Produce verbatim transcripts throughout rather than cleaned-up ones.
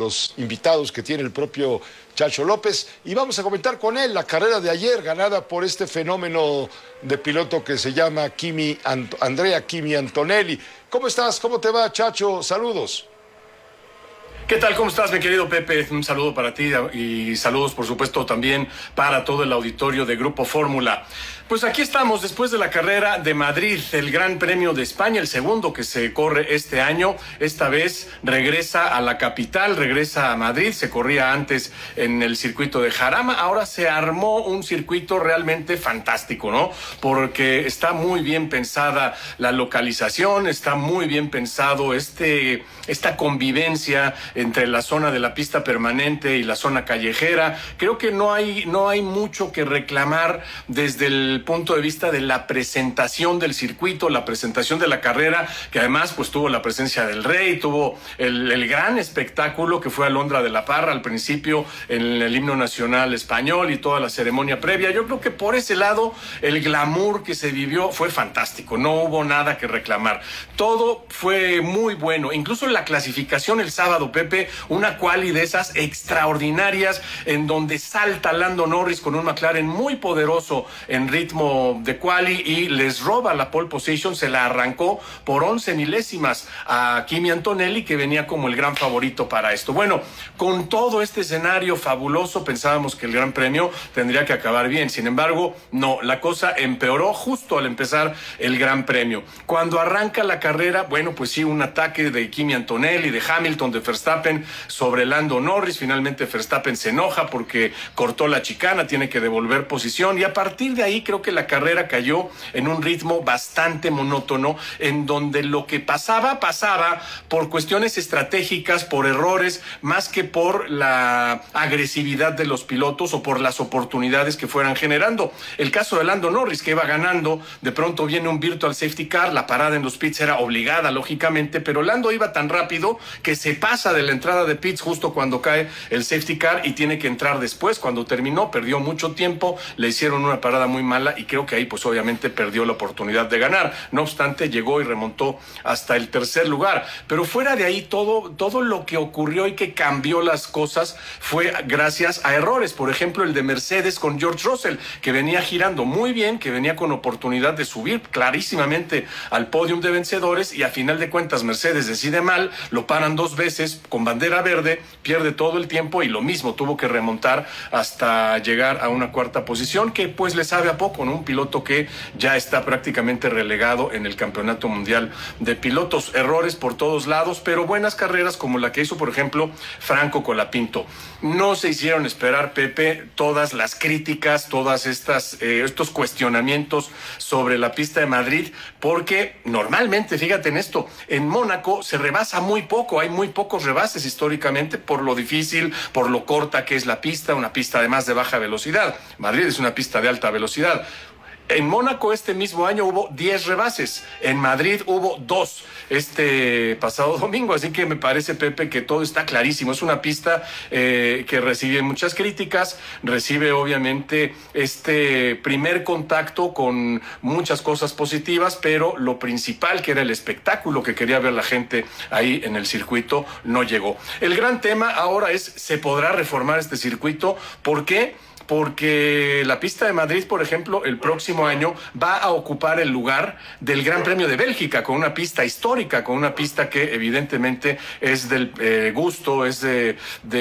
los invitados que tiene el propio Chacho López, y vamos a comentar con él la carrera de ayer ganada por este fenómeno de piloto que se llama Kimi Ant- Andrea Kimi Antonelli. ¿Cómo estás? ¿Cómo te va, Chacho? Saludos. ¿Qué tal? ¿Cómo estás, mi querido Pepe? Un saludo para ti y saludos, por supuesto, también para todo el auditorio de Grupo Fórmula. Pues aquí estamos después de la carrera de Madrid, el Gran Premio de España, el segundo que se corre este año. Esta vez regresa a la capital, regresa a Madrid. Se corría antes en el circuito de Jarama. Ahora se armó un circuito realmente fantástico, ¿no? Porque está muy bien pensada la localización, está muy bien pensado este, esta convivencia entre la zona de la pista permanente y la zona callejera. Creo que no hay, no hay mucho que reclamar desde el punto de vista de la presentación del circuito, la presentación de la carrera, que además pues tuvo la presencia del Rey, tuvo el, el gran espectáculo que fue Alondra de la Parra al principio en el himno nacional español y toda la ceremonia previa. Yo creo que por ese lado el glamour que se vivió fue fantástico, no hubo nada que reclamar. Todo fue muy bueno, incluso la clasificación el sábado, Pepe, una quali de esas extraordinarias en donde salta Lando Norris con un McLaren muy poderoso en ritmo de quali y les roba la pole position, se la arrancó por once milésimas a Kimi Antonelli, que venía como el gran favorito para esto. Bueno, con todo este escenario fabuloso pensábamos que el Gran Premio tendría que acabar bien, sin embargo, no, la cosa empeoró justo al empezar el Gran Premio. Cuando arranca la carrera, bueno, pues sí, un ataque de Kimi Antonelli, de Hamilton, de Verstappen sobre Lando Norris. Finalmente Verstappen se enoja porque cortó la chicana, tiene que devolver posición y a partir de ahí creo que la carrera cayó en un ritmo bastante monótono, en donde lo que pasaba, pasaba por cuestiones estratégicas, por errores, más que por la agresividad de los pilotos o por las oportunidades que fueran generando. El caso de Lando Norris, que iba ganando, de pronto viene un virtual safety car, la parada en los pits era obligada, lógicamente, pero Lando iba tan rápido que se pasa de la entrada de pits justo cuando cae el safety car y tiene que entrar después. Cuando terminó, perdió mucho tiempo, le hicieron una parada muy mala y creo que ahí pues obviamente perdió la oportunidad de ganar. No obstante, llegó y remontó hasta el tercer lugar. Pero fuera de ahí, todo, todo lo que ocurrió y que cambió las cosas fue gracias a errores. Por ejemplo, el de Mercedes con George Russell, que venía girando muy bien, que venía con oportunidad de subir clarísimamente al podium de vencedores y a final de cuentas Mercedes decide mal, lo paran dos veces con bandera verde, pierde todo el tiempo y lo mismo, tuvo que remontar hasta llegar a una cuarta posición, que pues le sabe a poco, ¿no? Un piloto que ya está prácticamente relegado en el Campeonato Mundial de Pilotos. Errores por todos lados, pero buenas carreras como la que hizo, por ejemplo, Franco Colapinto. No se hicieron esperar, Pepe, todas las críticas, todas estas eh, estos cuestionamientos sobre la pista de Madrid, porque normalmente, fíjate en esto, en Mónaco se rebasa muy poco, hay muy pocos rebases históricamente por lo difícil, por lo corta que es la pista, una pista además de baja velocidad. Madrid es una pista de alta velocidad. En Mónaco este mismo año hubo diez rebases, en Madrid hubo dos este pasado domingo, así que me parece, Pepe, que todo está clarísimo. Es una pista eh, que recibe muchas críticas, recibe obviamente este primer contacto con muchas cosas positivas, pero lo principal, que era el espectáculo que quería ver la gente ahí en el circuito, no llegó. El gran tema ahora es, ¿se podrá reformar este circuito? ¿Por qué? Porque la pista de Madrid, por ejemplo, el próximo año va a ocupar el lugar del Gran Premio de Bélgica, con una pista histórica, con una pista que evidentemente es del eh, gusto, es de,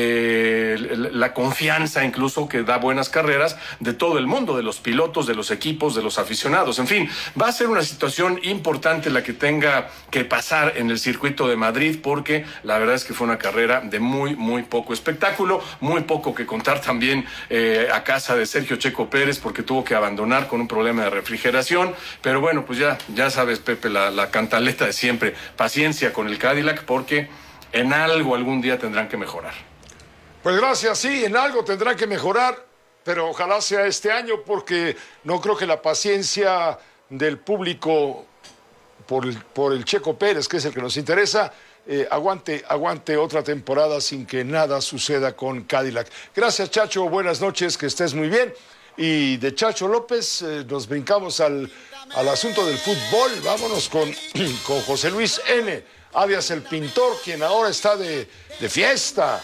de la confianza incluso, que da buenas carreras de todo el mundo, de los pilotos, de los equipos, de los aficionados. En fin, va a ser una situación importante la que tenga que pasar en el circuito de Madrid, porque la verdad es que fue una carrera de muy, muy poco espectáculo, muy poco que contar también eh, a casa de Sergio Checo Pérez, porque tuvo que abandonar con un problema de refrigeración. Pero bueno, pues ya, ya sabes, Pepe, la, la cantaleta de siempre. Paciencia con el Cadillac, porque en algo algún día tendrán que mejorar. Pues gracias, sí, en algo tendrán que mejorar, pero ojalá sea este año, porque no creo que la paciencia del público por el, por el Checo Pérez, que es el que nos interesa, Eh, aguante, aguante otra temporada sin que nada suceda con Cadillac. Gracias, Chacho, buenas noches, que estés muy bien. Y de Chacho López eh, nos brincamos al, al asunto del fútbol. Vámonos con, con José Luis N., alias el Pintor, quien ahora está de, de fiesta.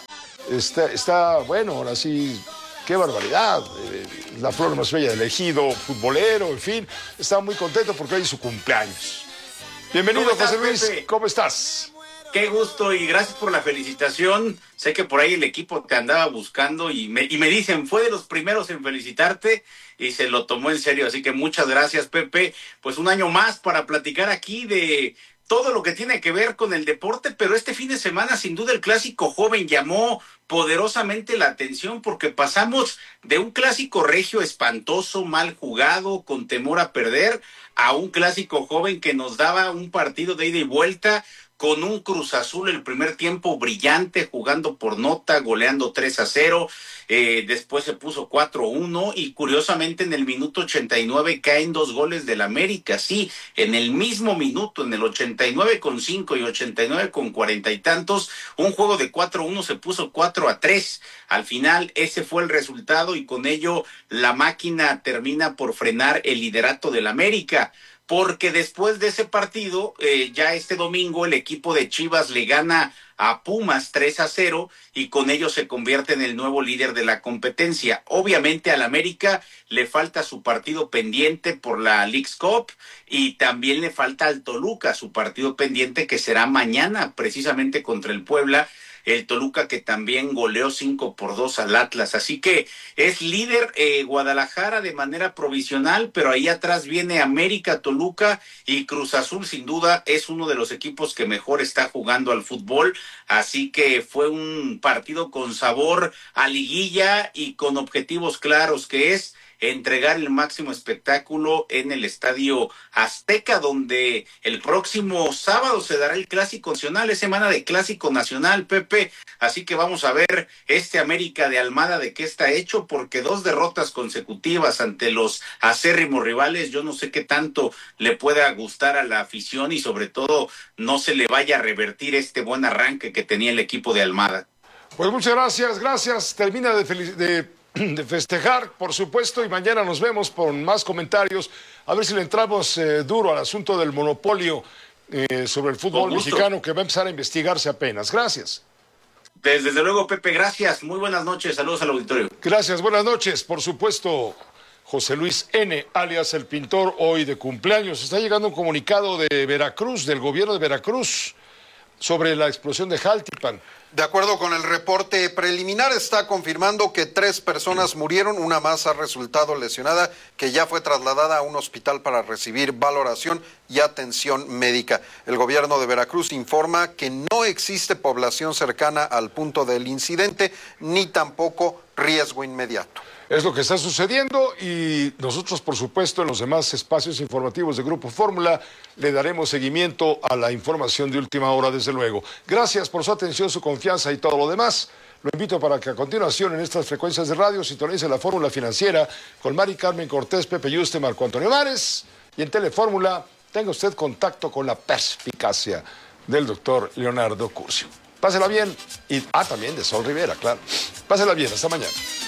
está, está bueno, ahora sí, qué barbaridad. Eh, la flor más bella del ejido, futbolero, en fin. Está muy contento porque hoy es su cumpleaños. Bienvenido, José Luis. Pepe? ¿Cómo estás? Qué gusto y gracias por la felicitación. Sé que por ahí el equipo te andaba buscando y me, y me dicen, fue de los primeros en felicitarte y se lo tomó en serio. Así que muchas gracias, Pepe. Pues un año más para platicar aquí de todo lo que tiene que ver con el deporte, pero este fin de semana sin duda el clásico joven llamó poderosamente la atención porque pasamos de un clásico regio espantoso, mal jugado, con temor a perder, a un clásico joven que nos daba un partido de ida y vuelta con un Cruz Azul el primer tiempo brillante, jugando por nota, goleando tres a cero, eh, después se puso cuatro a uno y curiosamente en el minuto ochenta y nueve caen dos goles del América, sí, en el mismo minuto, en el ochenta y nueve con cinco y ochenta y nueve con cuarenta y tantos, un juego de cuatro a uno se puso cuatro a tres, al final ese fue el resultado y con ello la máquina termina por frenar el liderato del América. Porque después de ese partido, eh, ya este domingo el equipo de Chivas le gana a Pumas tres a cero y con ello se convierte en el nuevo líder de la competencia. Obviamente al América le falta su partido pendiente por la Leagues Cup y también le falta al Toluca su partido pendiente que será mañana precisamente contra el Puebla. El Toluca que también goleó cinco por dos al Atlas, así que es líder eh, Guadalajara de manera provisional, pero ahí atrás viene América, Toluca y Cruz Azul, sin duda es uno de los equipos que mejor está jugando al fútbol, así que fue un partido con sabor a liguilla y con objetivos claros que es entregar el máximo espectáculo en el Estadio Azteca, donde el próximo sábado se dará el Clásico Nacional, es semana de Clásico Nacional, Pepe, así que vamos a ver este América de Almada de qué está hecho, porque dos derrotas consecutivas ante los acérrimos rivales, yo no sé qué tanto le pueda gustar a la afición y sobre todo no se le vaya a revertir este buen arranque que tenía el equipo de Almada. Pues muchas gracias, gracias, termina de, de... de festejar, por supuesto, y mañana nos vemos con más comentarios, a ver si le entramos eh, duro al asunto del monopolio eh, sobre el fútbol mexicano que va a empezar a investigarse apenas. Gracias. Desde, desde luego, Pepe, gracias. Muy buenas noches, saludos al auditorio. Gracias, buenas noches. Por supuesto, José Luis N., alias El Pintor, hoy de cumpleaños. Está llegando un comunicado de Veracruz, del gobierno de Veracruz, sobre la explosión de Jaltipan. De acuerdo con el reporte preliminar, está confirmando que tres personas murieron, una más ha resultado lesionada, que ya fue trasladada a un hospital para recibir valoración y atención médica. El gobierno de Veracruz informa que no existe población cercana al punto del incidente, ni tampoco riesgo inmediato. Es lo que está sucediendo y nosotros, por supuesto, en los demás espacios informativos de Grupo Fórmula le daremos seguimiento a la información de última hora, desde luego. Gracias por su atención, su confianza y todo lo demás. Lo invito para que a continuación en estas frecuencias de radio sintonice la Fórmula Financiera con Mari Carmen Cortés, Pepe Yuste, Marco Antonio Mares y en Telefórmula tenga usted contacto con la perspicacia del doctor Leonardo Curcio. Pásela bien y, ah, también de Sol Rivera, claro. Pásela bien, hasta mañana.